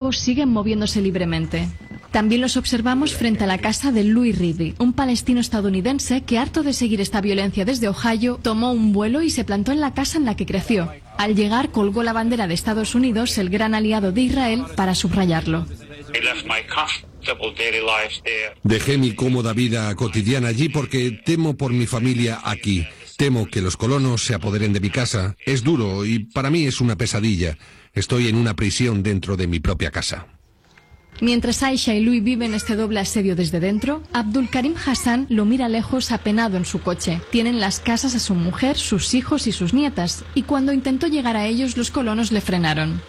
fugitivos siguen moviéndose libremente. También los observamos frente a la casa de Louis Reedy, un palestino estadounidense que, harto de seguir esta violencia desde Ohio, tomó un vuelo y se plantó en la casa en la que creció. Al llegar, colgó la bandera de Estados Unidos, el gran aliado de Israel, para subrayarlo. Dejé mi cómoda vida cotidiana allí porque temo por mi familia aquí. Temo que los colonos se apoderen de mi casa. Es duro y para mí es una pesadilla. Estoy en una prisión dentro de mi propia casa. Mientras Aisha y Louis viven este doble asedio desde dentro, Abdul Karim Hassan lo mira lejos apenado en su coche. Tienen las casas a su mujer, sus hijos y sus nietas, y cuando intentó llegar a ellos, los colonos le frenaron.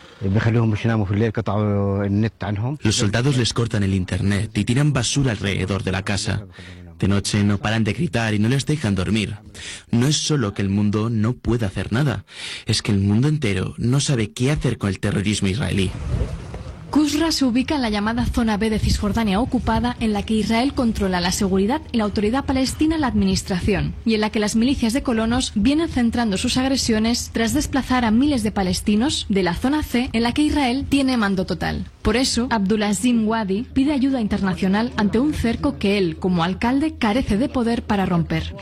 Los soldados les cortan el internet y tiran basura alrededor de la casa. De noche no paran de gritar y no les dejan dormir. No es solo que el mundo no pueda hacer nada, es que el mundo entero no sabe qué hacer con el terrorismo israelí. Qusra se ubica en la llamada Zona B de Cisjordania ocupada, en la que Israel controla la seguridad y la autoridad palestina la administración, y en la que las milicias de colonos vienen centrando sus agresiones tras desplazar a miles de palestinos de la Zona C, en la que Israel tiene mando total. Por eso, Abdulazim Wadi pide ayuda internacional ante un cerco que él, como alcalde, carece de poder para romper.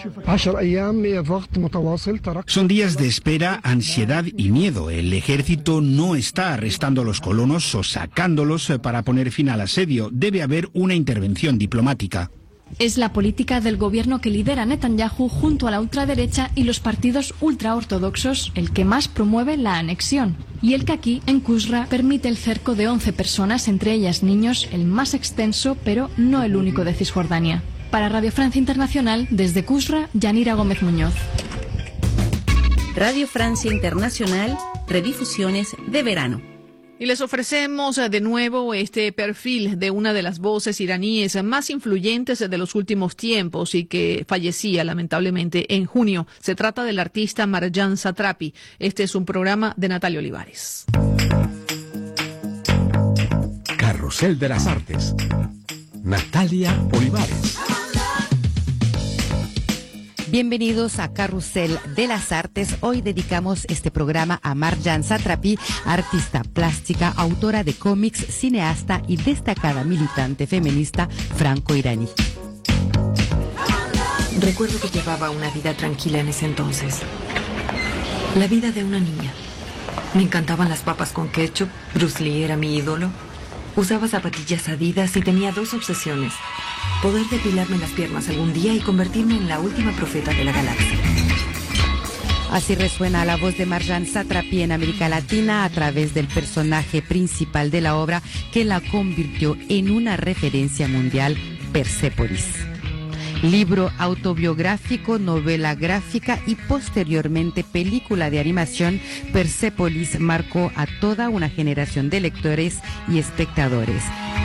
Son días de espera, ansiedad y miedo. El ejército no está arrestando a los colonos o sacándolos para poner fin al asedio. Debe haber una intervención diplomática. Es la política del gobierno que lidera Netanyahu junto a la ultraderecha y los partidos ultraortodoxos el que más promueve la anexión, y el que aquí, en Qusra, permite el cerco de 11 personas, entre ellas niños, el más extenso pero no el único de Cisjordania. Para Radio Francia Internacional, desde Qusra, Yanira Gómez Muñoz. Radio Francia Internacional, redifusiones de verano. Y les ofrecemos de nuevo este perfil de una de las voces iraníes más influyentes de los últimos tiempos y que fallecía lamentablemente en junio. Se trata del artista Marjan Satrapi. Este es un programa de Natalia Olivares. Carrusel de las Artes. Natalia Olivares. Bienvenidos a Carrusel de las Artes. Hoy dedicamos este programa a Marjan Satrapi, artista plástica, autora de cómics, cineasta y destacada militante feminista franco-iraní. Recuerdo que llevaba una vida tranquila en ese entonces. La vida de una niña. Me encantaban las papas con ketchup, Bruce Lee era mi ídolo. Usaba zapatillas Adidas y tenía dos obsesiones: poder depilarme las piernas algún día y convertirme en la última profeta de la galaxia. Así resuena la voz de Marjan Satrapi en América Latina a través del personaje principal de la obra que la convirtió en una referencia mundial, Persépolis. Libro autobiográfico, novela gráfica y posteriormente película de animación, Persépolis marcó a toda una generación de lectores y espectadores.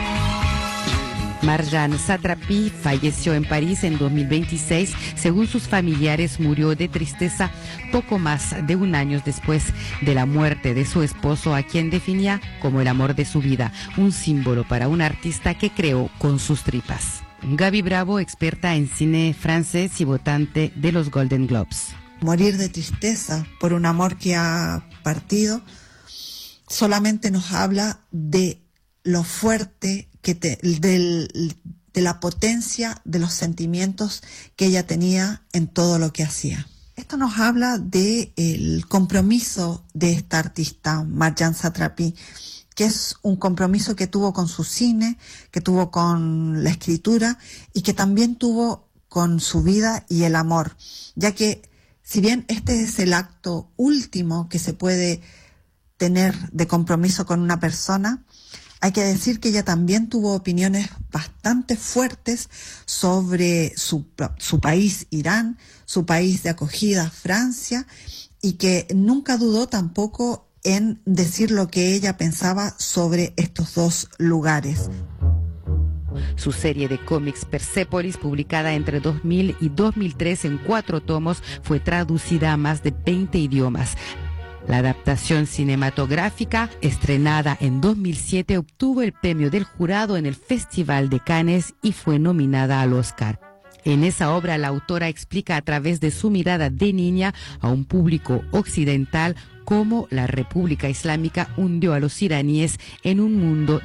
Marjan Satrapi falleció en París en 2026. Según sus familiares, murió de tristeza poco más de un año después de la muerte de su esposo, a quien definía como el amor de su vida, un símbolo para un artista que creó con sus tripas. Gaby Bravo, experta en cine francés y votante de los Golden Globes. Morir de tristeza por un amor que ha partido solamente nos habla de lo fuerte de la potencia de los sentimientos que ella tenía en todo lo que hacía. Esto nos habla del compromiso de esta artista, Marjan Satrapi, que es un compromiso que tuvo con su cine, que tuvo con la escritura y que también tuvo con su vida y el amor, ya que si bien este es el acto último que se puede tener de compromiso con una persona, hay que decir que ella también tuvo opiniones bastante fuertes sobre su país, Irán, su país de acogida, Francia, y que nunca dudó tampoco en decir lo que ella pensaba sobre estos dos lugares. Su serie de cómics Persépolis, publicada entre 2000 y 2003 en 4 tomos, fue traducida a más de 20 idiomas. La adaptación cinematográfica, estrenada en 2007, obtuvo el premio del jurado en el Festival de Cannes y fue nominada al Oscar. En esa obra, la autora explica a través de su mirada de niña a un público occidental cómo la República Islámica hundió a los iraníes en un mundo